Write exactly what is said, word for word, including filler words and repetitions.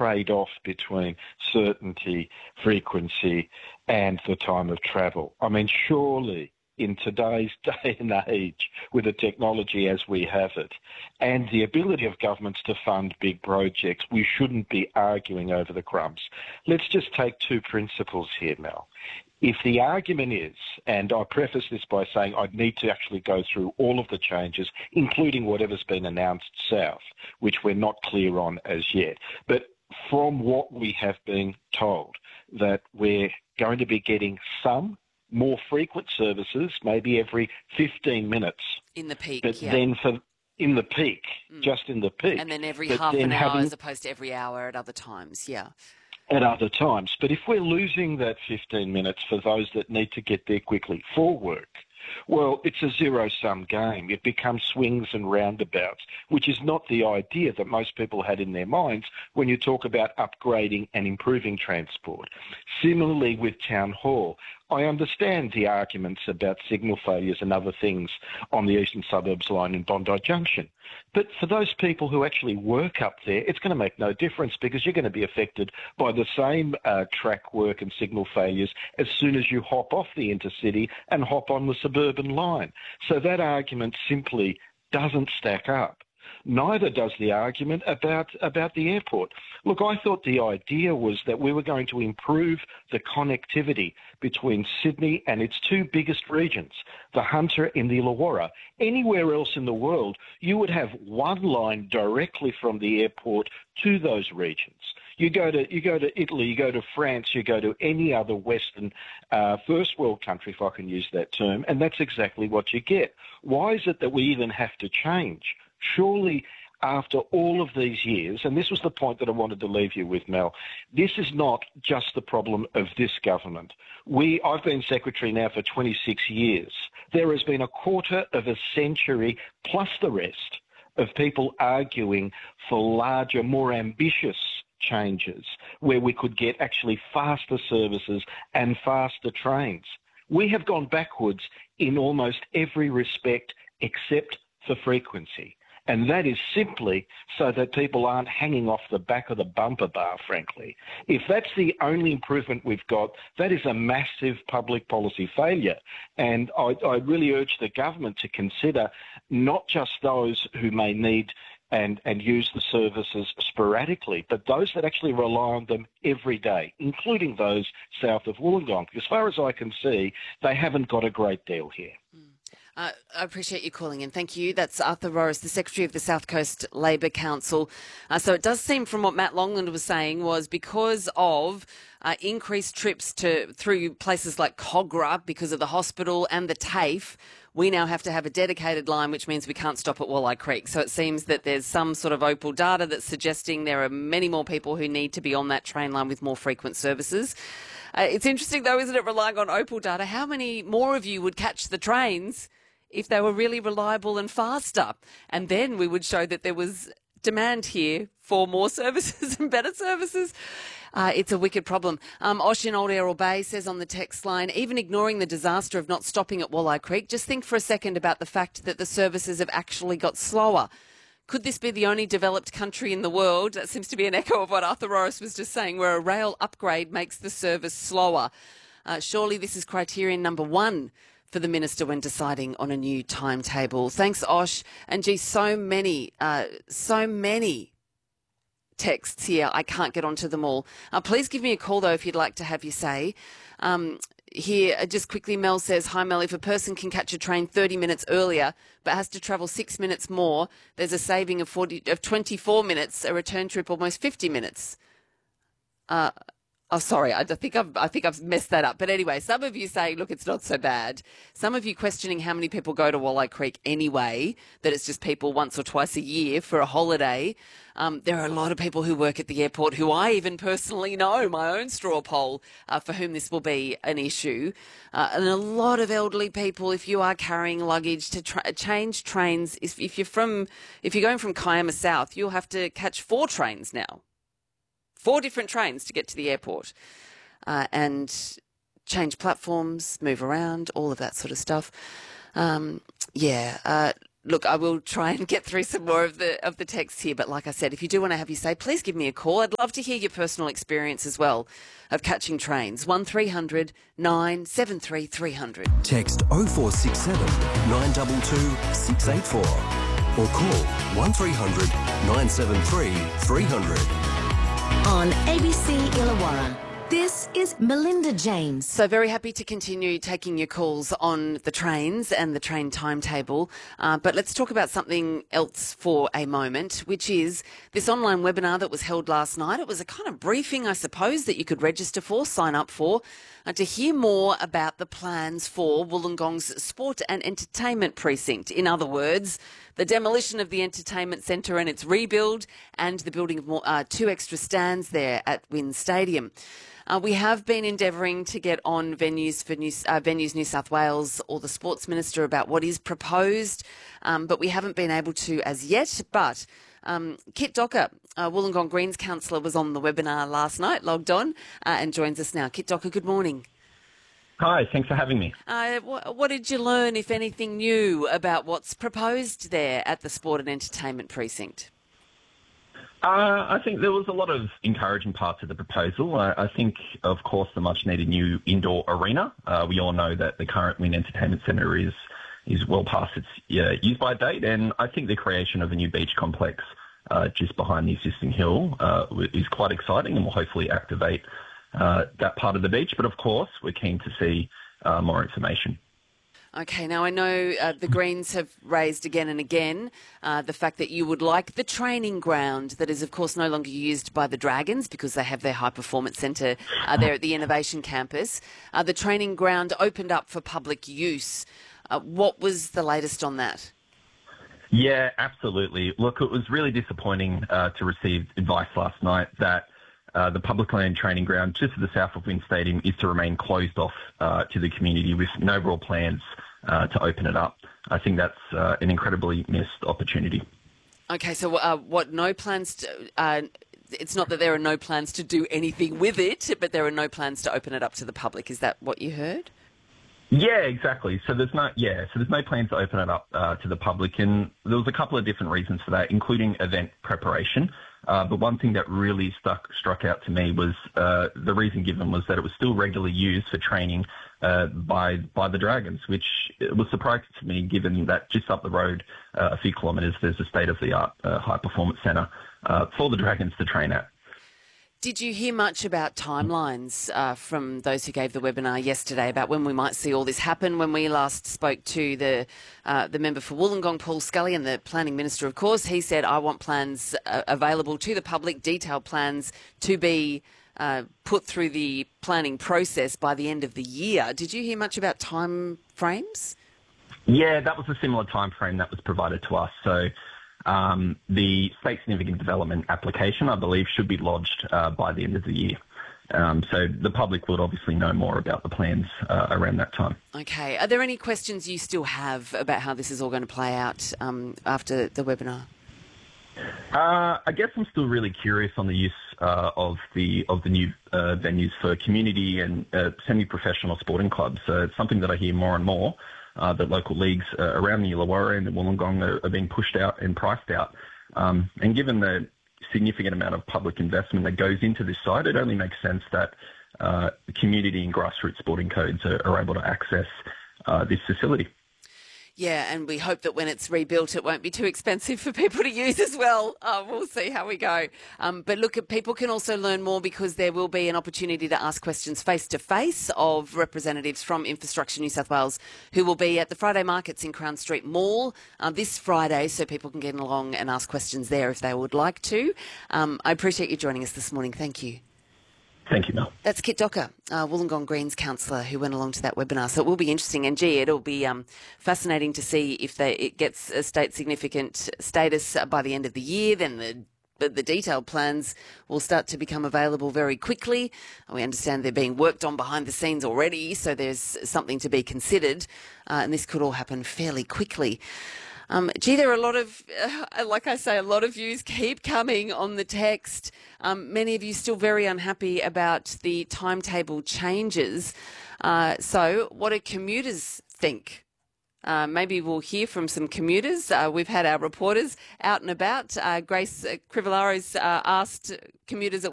trade-off between certainty, frequency, and the time of travel. I mean, surely in today's day and age, with the technology as we have it, and the ability of governments to fund big projects, we shouldn't be arguing over the crumbs. Let's just take two principles here, Mel. If the argument is, and I preface this by saying I'd need to actually go through all of the changes, including whatever's been announced south, which we're not clear on as yet, but from what we have been told, that we're going to be getting some more frequent services, maybe every fifteen minutes. In the peak, but yeah. then for in the peak, mm. just in the peak. And then every but half then an hour having, as opposed to every hour at other times, yeah. At other times. But if we're losing that fifteen minutes for those that need to get there quickly for work, well, it's a zero-sum game. It becomes swings and roundabouts, which is not the idea that most people had in their minds when you talk about upgrading and improving transport. Similarly with Town Hall, I understand the arguments about signal failures and other things on the Eastern Suburbs line in Bondi Junction. But for those people who actually work up there, it's going to make no difference because you're going to be affected by the same uh, track work and signal failures as soon as you hop off the intercity and hop on the suburban line. So that argument simply doesn't stack up. Neither does the argument about, about the airport. Look, I thought the idea was that we were going to improve the connectivity between Sydney and its two biggest regions, the Hunter and the Illawarra. Anywhere else in the world, you would have one line directly from the airport to those regions. You go to you go to Italy, you go to France, you go to any other Western uh, first world country, if I can use that term, and that's exactly what you get. Why is it that we even have to change? Surely, after all of these years, and this was the point that I wanted to leave you with, Mel, this is not just the problem of this government. We, I've been secretary now for twenty-six years. There has been a quarter of a century, plus the rest, of people arguing for larger, more ambitious changes where we could get actually faster services and faster trains. We have gone backwards in almost every respect except for frequency. And that is simply so that people aren't hanging off the back of the bumper bar, frankly. If that's the only improvement we've got, that is a massive public policy failure. And I, I really urge the government to consider not just those who may need and, and use the services sporadically, but those that actually rely on them every day, including those south of Wollongong. As far as I can see, they haven't got a great deal here. Mm. Uh, I appreciate you calling in. Thank you. That's Arthur Rorris, the Secretary of the South Coast Labor Council. Uh, so it does seem from what Matt Longland was saying was because of uh, increased trips to through places like Kogarah because of the hospital and the TAFE, we now have to have a dedicated line, which means we can't stop at Walleye Creek. So it seems that there's some sort of Opal data that's suggesting there are many more people who need to be on that train line with more frequent services. Uh, it's interesting, though, isn't it, relying on Opal data? How many more of you would catch the trains if they were really reliable and faster? And then we would show that there was demand here for more services and better services. Uh, it's a wicked problem. Um, Osh in Old Errol Bay says on the text line, even ignoring the disaster of not stopping at Walleye Creek, just think for a second about the fact that the services have actually got slower. Could this be the only developed country in the world? That seems to be an echo of what Arthur Rorris was just saying, where a rail upgrade makes the service slower. Uh, surely this is criterion number one for the minister when deciding on a new timetable. Thanks, Osh. And gee, so many, uh, so many texts here. I can't get onto them all. Uh, please give me a call, though, if you'd like to have your say. Um, here, uh, just quickly, Mel says, hi, Mel, if a person can catch a train thirty minutes earlier but has to travel six minutes more, there's a saving of, forty, of twenty-four minutes, a return trip almost fifty minutes. Uh Oh, sorry, I think I've, I think I've messed that up. But anyway, some of you say, look, it's not so bad. Some of you questioning how many people go to Walleye Creek anyway, that it's just people once or twice a year for a holiday. Um, there are a lot of people who work at the airport who I even personally know, my own straw poll, uh, for whom this will be an issue. Uh, and a lot of elderly people, if you are carrying luggage, to tra- change trains. If, if you're from, if you're going from Kiama South, you'll have to catch four trains now. Four different trains to get to the airport uh, and change platforms, move around, all of that sort of stuff. Um, yeah, uh, look, I will try and get through some more of the of the texts here. But like I said, if you do want to have your say, please give me a call. I'd love to hear your personal experience as well of catching trains. one three hundred nine seven three three hundred. Text oh four six seven nine two two six eight four or call one three hundred nine seven three three hundred. On A B C Illawarra, this is Melinda James. So very happy to continue taking your calls on the trains and the train timetable. Uh, but let's talk about something else for a moment, which is this online webinar that was held last night. It was a kind of briefing, I suppose, that you could register for, sign up for, uh, to hear more about the plans for Wollongong's Sport and Entertainment Precinct. In other words, the demolition of the entertainment centre and its rebuild, and the building of more, uh, two extra stands there at Wynn Stadium. Uh, we have been endeavouring to get on venues for New, uh, Venues New South Wales or the Sports Minister about what is proposed, um, but we haven't been able to as yet. But um, Kit Docker, uh, Wollongong Greens councillor, was on the webinar last night, logged on, uh, and joins us now. Kit Docker, good morning. Hi, thanks for having me. Uh, wh- what did you learn, if anything, new about what's proposed there at the Sport and Entertainment Precinct? Uh, I think there was a lot of encouraging parts of the proposal. I, I think, of course, the much-needed new indoor arena. Uh, we all know that the current Wynn Entertainment Centre is is well past its uh, use-by date, and I think the creation of a new beach complex uh, just behind the existing hill uh, is quite exciting and will hopefully activate uh, that part of the beach. But, of course, we're keen to see uh, more information. Okay, now I know uh, the Greens have raised again and again uh, the fact that you would like the training ground that is, of course, no longer used by the Dragons because they have their high performance centre uh, there at the Innovation Campus. Uh, the training ground opened up for public use. Uh, what was the latest on that? Yeah, absolutely. Look, it was really disappointing uh, to receive advice last night that Uh, the public land training ground just to the south of Wynn Stadium is to remain closed off uh, to the community with no real plans uh, to open it up. I think that's uh, an incredibly missed opportunity. Okay, so uh, what, no plans to... Uh, it's not that there are no plans to do anything with it, but there are no plans to open it up to the public. Is that what you heard? Yeah, exactly. So there's no yeah, so there's no plans to open it up uh, to the public, and there was a couple of different reasons for that, including event preparation. Uh, but one thing that really stuck struck out to me was uh, the reason given was that it was still regularly used for training uh, by by the Dragons, which was surprising to me, given that just up the road uh, a few kilometres there's a state-of-the-art uh, high-performance centre uh, for the Dragons to train at. Did you hear much about timelines uh, from those who gave the webinar yesterday about when we might see all this happen? When we last spoke to the uh, the member for Wollongong, Paul Scully, and the planning minister, of course, he said, I want plans uh, available to the public, detailed plans to be uh, put through the planning process by the end of the year. Did you hear much about time frames? Yeah, that was a similar time frame that was provided to us. So Um, the state significant development application, I believe, should be lodged uh, by the end of the year. Um, so the public would obviously know more about the plans uh, around that time. Okay. Are there any questions you still have about how this is all going to play out um, after the webinar? Uh, I guess I'm still really curious on the use uh, of the of the new uh, venues for community and uh, semi-professional sporting clubs. So it's something that I hear more and more. Uh, that local leagues uh, around the Illawarra and the Wollongong are, are being pushed out and priced out. Um, and given the significant amount of public investment that goes into this site, it only makes sense that uh, community and grassroots sporting codes are, are able to access uh, this facility. Yeah, and we hope that when it's rebuilt, it won't be too expensive for people to use as well. Uh, we'll see how we go. Um, but look, people can also learn more because there will be an opportunity to ask questions face-to-face of representatives from Infrastructure New South Wales who will be at the Friday markets in Crown Street Mall uh, this Friday, so people can get along and ask questions there if they would like to. Um, I appreciate you joining us this morning. Thank you. Thank you, Mel. That's Kit Docker, uh, Wollongong Greens councillor, who went along to that webinar. So it will be interesting, and gee, it'll be um, fascinating to see if they, it gets a state significant status by the end of the year. Then the but the detailed plans will start to become available very quickly. We understand they're being worked on behind the scenes already, so there's something to be considered, uh, and this could all happen fairly quickly. Um, gee, there are a lot of, uh, like I say, a lot of views keep coming on the text. Um, many of you still very unhappy about the timetable changes. Uh, so what do commuters think Uh, maybe we'll hear from some commuters. Uh, we've had our reporters out and about. Uh, Grace Crivolaro's uh, asked commuters at